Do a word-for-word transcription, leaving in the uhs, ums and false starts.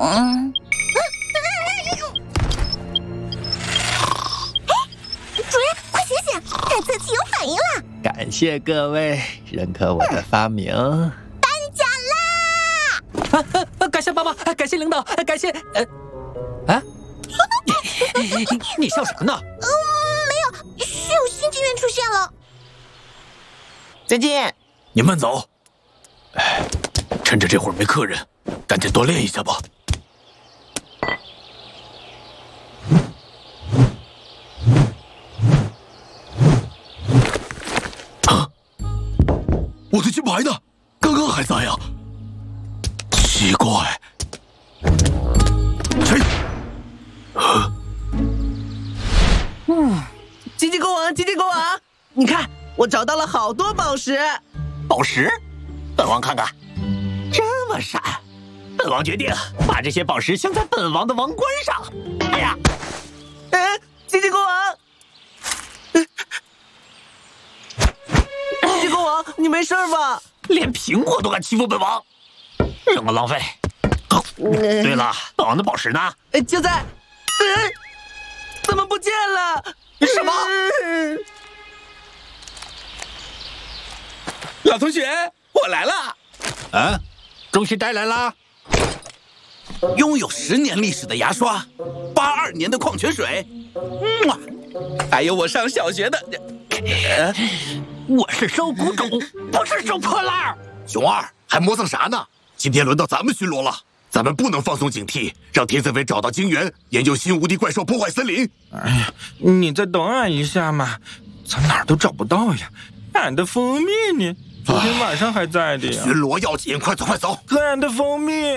嗯。 主人，快醒醒！探测器有反应了！ 感谢各位认可我的发明。 颁奖啦！ 啊啊啊！感谢爸爸，感谢领导，感谢呃啊！你笑什么呢？ 嗯，没有，是有新职员出现了。 再见。 你慢走。哎，趁着这会儿没客人，赶紧锻炼一下吧。啊！我的金牌呢？刚刚还在呀。奇怪。谁？啊！ 嗯，吉吉国王，吉吉国王，你看，我找到了好多宝石。 宝石？本王看看，这么闪！本王决定把这些宝石镶在本王的王冠上。哎呀！ 哎，吉吉国王，吉吉国王，你没事吧？ 连苹果都敢欺负本王，让我浪费。对了，本王的宝石呢？ 就在……呃，怎么不见了？ 什么？ 老同学，我来了。 啊，终于带来啦！ 拥有十年历史的牙刷，八二年的矿泉水，哇，还有我上小学的。 呃、我是收古董，不是收破烂。 熊二还磨蹭啥呢？今天轮到咱们巡逻了，咱们不能放松警惕，让铁子飞找到晶圆，研究新无敌怪兽破坏森林。 哎呀，你再等俺一下嘛，咱哪儿都找不到呀。俺的蜂蜜呢？昨天晚上还在的呀。 巡逻要紧，快走快走！ 可俺的蜂蜜。